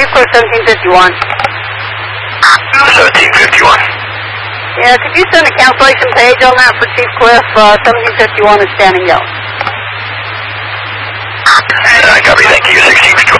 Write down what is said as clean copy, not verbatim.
Chief Cliff 1751. 1751. Yeah, could you send a cancellation page on that for Chief Cliff? 1751 is standing yellow. Copy, thank you. 16